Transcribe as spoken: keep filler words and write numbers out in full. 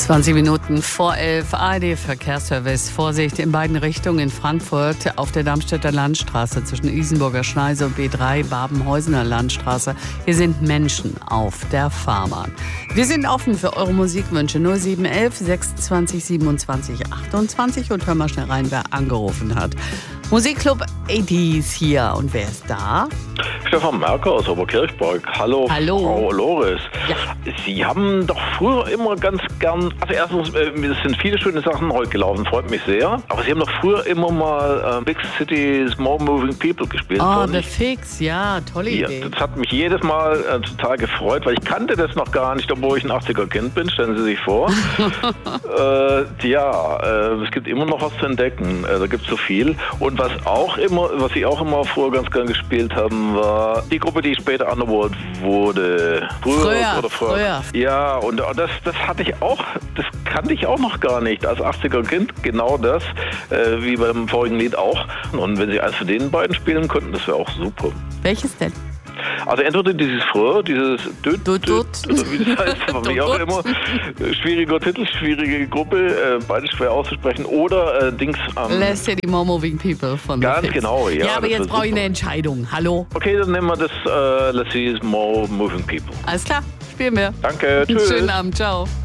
zwanzig Minuten vor elf, A R D-Verkehrsservice. Vorsicht in beiden Richtungen in Frankfurt auf der Darmstädter Landstraße zwischen Isenburger Schneise und B drei, Babenhäusener Landstraße. Hier sind Menschen auf der Fahrbahn. Wir sind offen für eure Musikwünsche. null sieben eins eins sechsundzwanzig siebenundzwanzig achtundzwanzig und hör mal schnell rein, wer angerufen hat. Musikclub achtziger hier. Und wer ist da? Stefan Merker aus Oberkirchberg. Hallo, Hallo. Frau Loris. Ja. Sie haben doch früher immer ganz gern, also erstens, äh, es sind viele schöne Sachen heute gelaufen, freut mich sehr. Aber Sie haben doch früher immer mal äh, Big City, Small Moving People gespielt. Oh, The Fix, ja, tolle ja, Idee. Das hat mich jedes Mal äh, total gefreut, weil ich kannte das noch gar nicht, obwohl ich ein achtziger-Kind bin, stellen Sie sich vor. äh, ja, äh, es gibt immer noch was zu entdecken, äh, da gibt es so viel. Und was auch immer, was ich auch immer früher ganz gern gespielt haben, war die Gruppe, die später Underworld wurde. Früher, Früher, oder früher. früher. Ja, und das, das hatte ich auch, das kannte ich auch noch gar nicht als achtziger-Kind, genau das, äh, wie beim vorigen Lied auch. Und wenn Sie eins von den beiden spielen könnten, das wäre auch super. Welches denn? Also entweder dieses Früher, dieses Düt, Dut, Dut. oder wie das heißt, war mich auch immer. Schwieriger Titel, schwierige Gruppe, äh, beides schwer auszusprechen. Oder äh, Dings am... Less City, More Moving People von The Ganz Fix. genau, ja. Ja, aber das jetzt wär brauche ich super. eine Entscheidung. Hallo? Okay, dann nehmen wir das äh, Let's See More Moving People. Alles klar, spielen wir. Danke, tschüss. Schönen Abend, ciao.